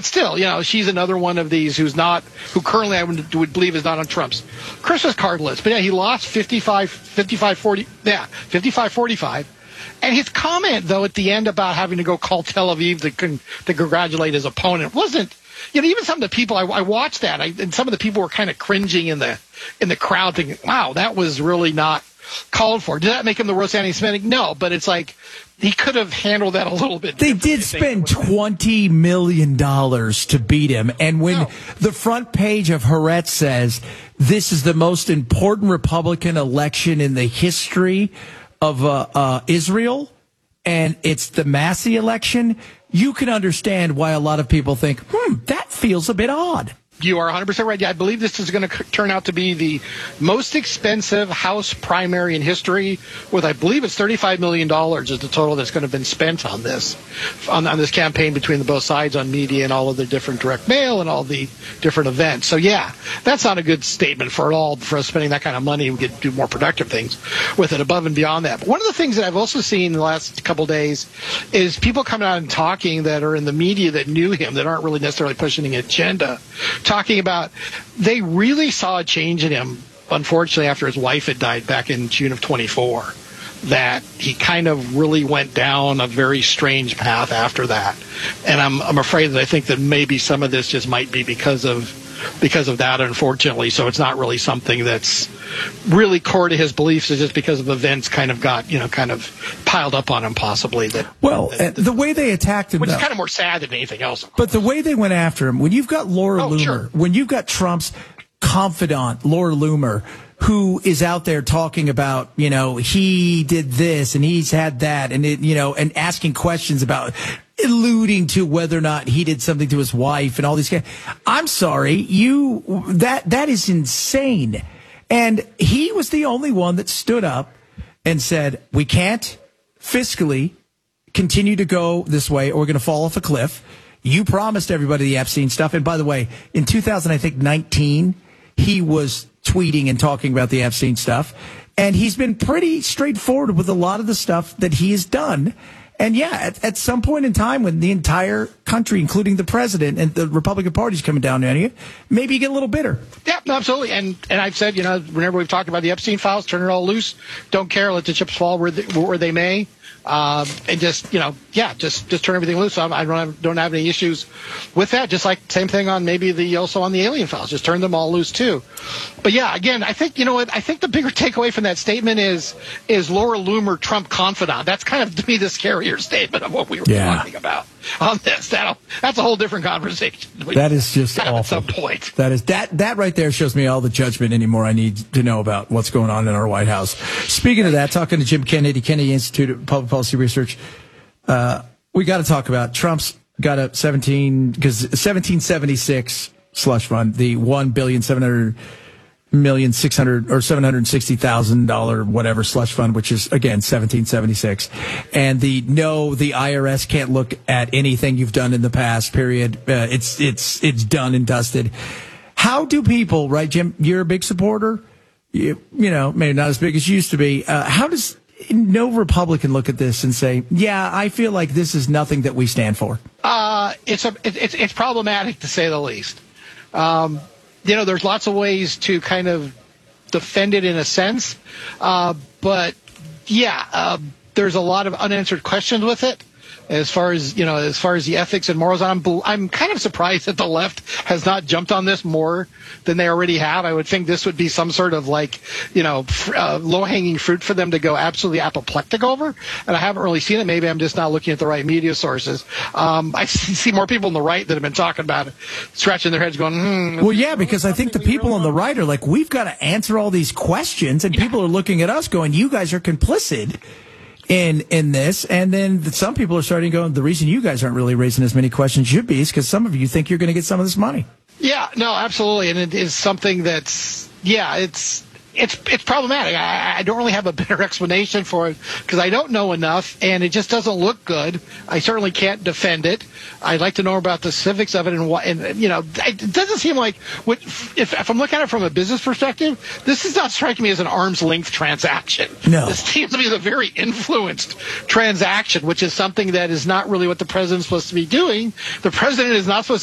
But still, she's another one of these who currently I would believe is not on Trump's Christmas card list. But yeah, he lost 55-45. And his comment, though, at the end about having to go call Tel Aviv to congratulate his opponent wasn't, even some of the people, I watched that, and some of the people were kind of cringing in the crowd thinking, wow, that was really not called for. Did that make him the worst anti-Semitic? No, but it's like he could have handled that a little bit differently. They did spend $20 million to beat him. And when the front page of Haaretz says this is the most important Republican election in the history of Israel, and it's the Massey election, you can understand why a lot of people think, that feels a bit odd. You are 100% right. Yeah, I believe this is going to turn out to be the most expensive House primary in history, with, I believe it's $35 million is the total that's going to have been spent on this campaign between the both sides on media and all of the different direct mail and all the different events. So, yeah, that's not a good statement for us spending that kind of money. We could do more productive things with it above and beyond that. But one of the things that I've also seen in the last couple of days is people coming out and talking that are in the media that knew him, that aren't really necessarily pushing an agenda, talking about they really saw a change in him, unfortunately, after his wife had died back in June of 24, that he kind of really went down a very strange path after that. And I'm afraid that I think that maybe some of this just might be because of that, unfortunately. So it's not really something that's really core to his beliefs. It's just because of events kind of got, kind of piled up on him, possibly. The way they attacked him, which is kind of more sad than anything else. But the way they went after him, when you've got Laura Loomer, when you've got Trump's confidant, Laura Loomer, who is out there talking about, he did this and he's had that, and and asking questions about, alluding to whether or not he did something to his wife and all these guys. I'm sorry, that is insane. And he was the only one that stood up and said, we can't fiscally continue to go this way or we're going to fall off a cliff. You promised everybody the Epstein stuff. And by the way, in 2019, he was tweeting and talking about the Epstein stuff. And he's been pretty straightforward with a lot of the stuff that he has done. And yeah, at some point in time when the entire country, including the president and the Republican Party, is coming down on you, maybe you get a little bitter. Yeah, no, absolutely. And I've said, whenever we've talked about the Epstein files, turn it all loose. Don't care. Let the chips fall where they may. And just turn everything loose. I don't have any issues with that. Just like same thing on also on the alien files. Just turn them all loose too. But yeah, again, I think I think the bigger takeaway from that statement is Laura Loomer Trump confidant. That's kind of to me the scarier statement of what we were talking about on this. That's a whole different conversation. That is just awful. At some point. That right there shows me all the judgment anymore I need to know about what's going on in our White House. Speaking of that, talking to Jim Kennedy, Kennedy Institute of Public Policy Research, we got to talk about Trump's got a 1776 slush fund, the $1,760,000 whatever slush fund, which is again 1776, and the IRS can't look at anything you've done in the past. Period. It's done and dusted. How do people, right, Jim? You're a big supporter. Maybe not as big as you used to be. How does no Republican look at this and say, yeah, I feel like this is nothing that we stand for? It's problematic to say the least. There's lots of ways to kind of defend it in a sense. But there's a lot of unanswered questions with it. As far as the ethics and morals, I'm kind of surprised that the left has not jumped on this more than they already have. I would think this would be some sort of low-hanging fruit for them to go absolutely apoplectic over. And I haven't really seen it. Maybe I'm just not looking at the right media sources. I see more people on the right that have been talking about it, scratching their heads going, Well, yeah, because I think the people on the right are like, we've got to answer all these questions. And people are looking at us going, you guys are complicit in this. And then some people are starting to go, the reason you guys aren't really raising as many questions you should be is because some of you think you're going to get some of this money. Yeah, no, absolutely. And it is something that's, it's problematic. I don't really have a better explanation for it because I don't know enough, and it just doesn't look good. I certainly can't defend it. I'd like to know about the civics of it, it doesn't seem like if I'm looking at it from a business perspective, this is not striking me as an arm's length transaction. No, this seems to be a very influenced transaction, which is something that is not really what the president's supposed to be doing. The president is not supposed